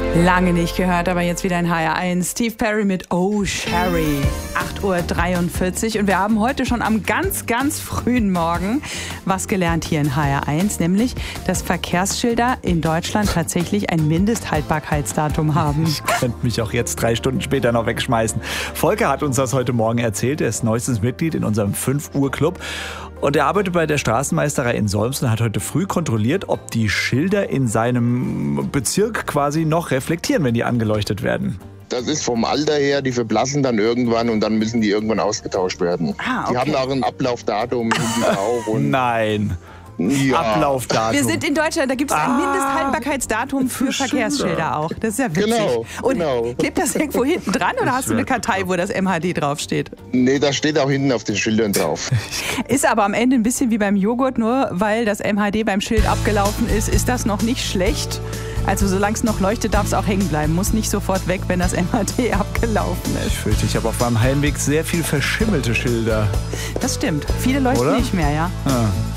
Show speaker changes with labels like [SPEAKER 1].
[SPEAKER 1] Lange nicht gehört, aber jetzt wieder in HR1. Steve Perry mit Oh Sherry. 8:43 Uhr und wir haben heute schon am ganz frühen Morgen was gelernt hier in HR1, nämlich, dass Verkehrsschilder in Deutschland tatsächlich ein Mindesthaltbarkeitsdatum haben.
[SPEAKER 2] Ich könnte mich auch jetzt 3 Stunden später noch wegschmeißen. Volker hat uns das heute Morgen erzählt. Er ist neuestes Mitglied in unserem 5-Uhr-Club. Und er arbeitet bei der Straßenmeisterei in Solms und hat heute früh kontrolliert, ob die Schilder in seinem Bezirk quasi noch reflektieren, wenn die angeleuchtet werden.
[SPEAKER 3] Das ist vom Alter her, die verblassen dann irgendwann und dann müssen die irgendwann ausgetauscht werden.
[SPEAKER 1] Ah, okay.
[SPEAKER 3] Die haben auch ein Ablaufdatum hinten drauf. Und
[SPEAKER 2] Nein.
[SPEAKER 3] ja.
[SPEAKER 2] Ablaufdatum.
[SPEAKER 1] Wir sind in Deutschland, da gibt es ein Mindesthaltbarkeitsdatum für Verkehrsschilder auch. Das ist ja witzig.
[SPEAKER 3] Genau,
[SPEAKER 1] und
[SPEAKER 3] genau.
[SPEAKER 1] klebt das irgendwo hinten dran oder hast du eine Kartei, wo das MHD draufsteht?
[SPEAKER 3] Nee, das steht auch hinten auf den Schildern drauf.
[SPEAKER 1] Ist aber am Ende ein bisschen wie beim Joghurt, nur weil das MHD beim Schild abgelaufen ist das noch nicht schlecht. Also solange es noch leuchtet, darf es auch hängen bleiben. Muss nicht sofort weg, wenn das MHD abgelaufen
[SPEAKER 2] Ich
[SPEAKER 1] ist.
[SPEAKER 2] fürchte, ich habe auf meinem Heimweg sehr viel verschimmelte Schilder.
[SPEAKER 1] Das stimmt. Viele leuchten
[SPEAKER 2] Oder?
[SPEAKER 1] nicht mehr, ja.
[SPEAKER 2] Ah.